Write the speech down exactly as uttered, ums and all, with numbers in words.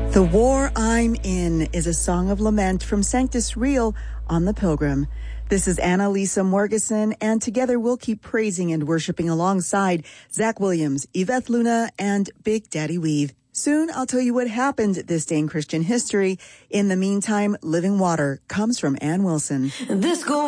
The War I'm In is a song of lament from Sanctus Real on the Pilgrim. This is Annalisa Morgeson, and together we'll keep praising and worshiping alongside Zach Williams, Yvette Luna, and Big Daddy Weave. Soon I'll tell you what happened this day in Christian history. In the meantime, Living Water comes from Ann Wilson. This go